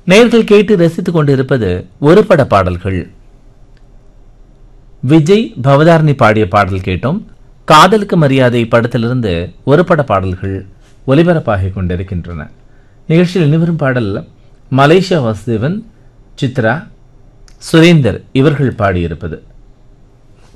நேயர்கள் கேட்டு ரசித்துக் கொண்டிருப்பது ஒரு பட பாடல்கள். விஜய் பவதாரணி பாடிய பாடல் கேட்டோம். காதலுக்கு மரியாதை படத்திலிருந்து ஒரு பட பாடல்கள் ஒலிபரப்பாகிக் கொண்டிருக்கின்றன. நிகழ்ச்சியில் இனிவரும் பாடல் மலேசியா வாசுதேவன், சித்ரா, சுரேந்தர் இவர்கள் பாடியிருப்பது.